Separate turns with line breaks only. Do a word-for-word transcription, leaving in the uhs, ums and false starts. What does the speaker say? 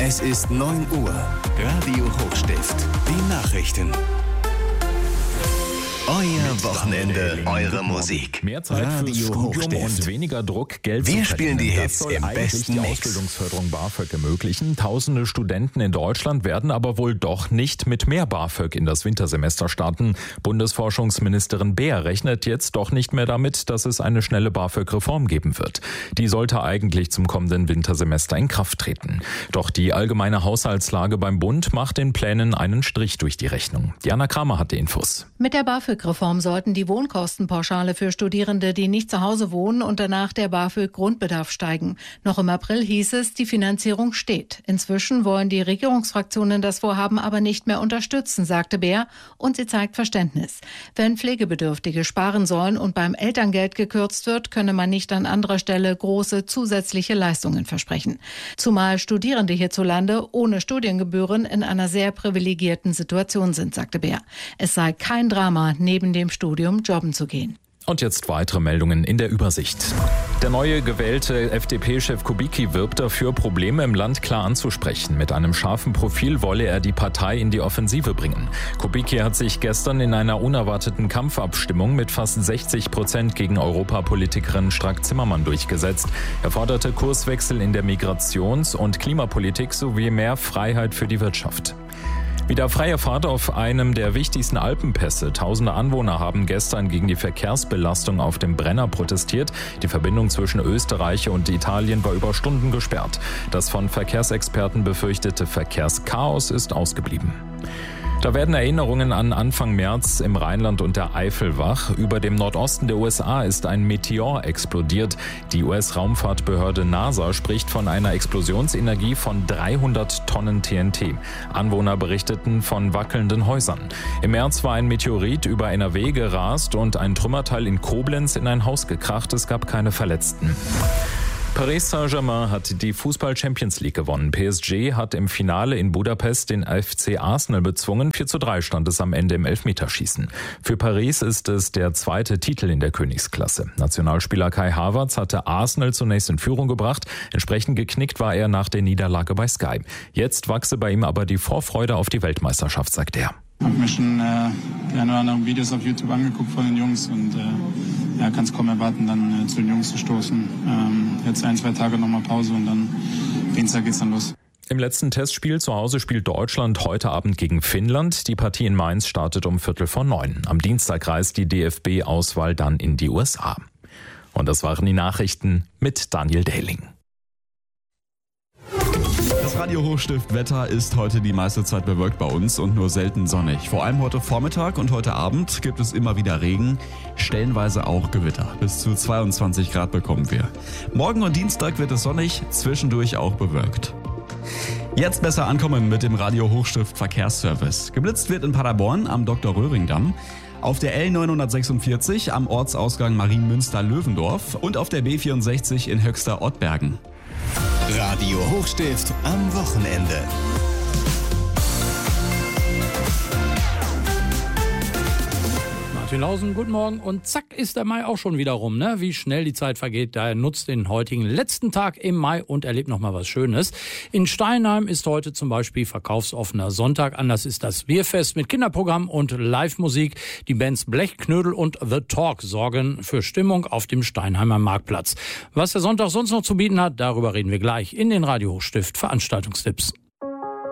Es ist neun Uhr. Radio Hochstift. Die Nachrichten. Euer Wochenende, eure Musik.
Mehr Zeit fürs Studium und weniger Druck, Geld
Wir
zu
spielen die
verdienen.
Hits
Das soll
im
eigentlich
besten
die
Mix.
Ausbildungsförderung BAföG ermöglichen. Tausende Studenten in Deutschland werden aber wohl doch nicht mit mehr BAföG in das Wintersemester starten. Bundesforschungsministerin Beer rechnet jetzt doch nicht mehr damit, dass es eine schnelle BAföG-Reform geben wird. Die sollte eigentlich zum kommenden Wintersemester in Kraft treten. Doch die allgemeine Haushaltslage beim Bund macht den Plänen einen Strich durch die Rechnung. Diana Kramer hat die Infos.
Mit der BAföG-Reform sollten die Wohnkostenpauschale für Studierende, die nicht zu Hause wohnen, und danach der BAföG-Grundbedarf steigen. Noch im April hieß es, die Finanzierung steht. Inzwischen wollen die Regierungsfraktionen das Vorhaben aber nicht mehr unterstützen, sagte Beer, und sie zeigt Verständnis. Wenn Pflegebedürftige sparen sollen und beim Elterngeld gekürzt wird, könne man nicht an anderer Stelle große zusätzliche Leistungen versprechen. Zumal Studierende hierzulande ohne Studiengebühren in einer sehr privilegierten Situation sind, sagte Beer. Es sei kein Drama, neben dem Studium jobben zu gehen.
Und jetzt weitere Meldungen in der Übersicht. Der neue gewählte F D P-Chef Kubicki wirbt dafür, Probleme im Land klar anzusprechen. Mit einem scharfen Profil wolle er die Partei in die Offensive bringen. Kubicki hat sich gestern in einer unerwarteten Kampfabstimmung mit fast sechzig Prozent gegen Europapolitikerin Strack-Zimmermann durchgesetzt. Er forderte Kurswechsel in der Migrations- und Klimapolitik sowie mehr Freiheit für die Wirtschaft. Wieder freie Fahrt auf einem der wichtigsten Alpenpässe. Tausende Anwohner haben gestern gegen die Verkehrsbelastung auf dem Brenner protestiert. Die Verbindung zwischen Österreich und Italien war über Stunden gesperrt. Das von Verkehrsexperten befürchtete Verkehrschaos ist ausgeblieben. Da werden Erinnerungen an Anfang März im Rheinland und der Eifel wach. Über dem Nordosten der U S A ist ein Meteor explodiert. Die U S-Raumfahrtbehörde NASA spricht von einer Explosionsenergie von dreihundert Tonnen T N T. Anwohner berichteten von wackelnden Häusern. Im März war ein Meteorit über N R W gerast und ein Trümmerteil in Koblenz in ein Haus gekracht. Es gab keine Verletzten. Paris Saint-Germain hat die Fußball-Champions League gewonnen. P S G hat im Finale in Budapest den F C Arsenal bezwungen. vier zu drei stand es am Ende im Elfmeterschießen. Für Paris ist es der zweite Titel in der Königsklasse. Nationalspieler Kai Havertz hatte Arsenal zunächst in Führung gebracht. Entsprechend geknickt war er nach der Niederlage bei Sky. Jetzt wachse bei ihm aber die Vorfreude auf die Weltmeisterschaft, sagt er.
Ich habe mir schon äh, die ein oder anderen Videos auf YouTube angeguckt von den Jungs und äh, ja, kann es kaum erwarten, dann äh, zu den Jungs zu stoßen. Ähm, jetzt ein, zwei Tage nochmal Pause und dann Dienstag geht's dann los.
Im letzten Testspiel zu Hause spielt Deutschland heute Abend gegen Finnland. Die Partie in Mainz startet um Viertel vor neun. Am Dienstag reist die D F B-Auswahl dann in die U S A. Und das waren die Nachrichten mit Daniel Dehling.
Das Radio Hochstift Wetter ist heute die meiste Zeit bewölkt bei uns und nur selten sonnig. Vor allem heute Vormittag und heute Abend gibt es immer wieder Regen, stellenweise auch Gewitter. Bis zu zweiundzwanzig Grad bekommen wir. Morgen und Dienstag wird es sonnig, zwischendurch auch bewölkt. Jetzt besser ankommen mit dem Radio Hochstift Verkehrsservice. Geblitzt wird in Paderborn am Doktor Röhring-Damm, auf der L neunhundertsechsundvierzig am Ortsausgang Marienmünster-Löwendorf und auf der B vierundsechzig in Höxter-Ottbergen.
Radio Hochstift am Wochenende.
Martinhausen, guten Morgen. Und zack ist der Mai auch schon wieder rum, ne? Wie schnell die Zeit vergeht. Daher nutzt den heutigen letzten Tag im Mai und erlebt noch mal was Schönes. In Steinheim ist heute zum Beispiel verkaufsoffener Sonntag. Anders ist das Bierfest mit Kinderprogramm und Live-Musik. Die Bands Blechknödel und The Talk sorgen für Stimmung auf dem Steinheimer Marktplatz. Was der Sonntag sonst noch zu bieten hat, darüber reden wir gleich in den Radio Hochstift Veranstaltungstipps.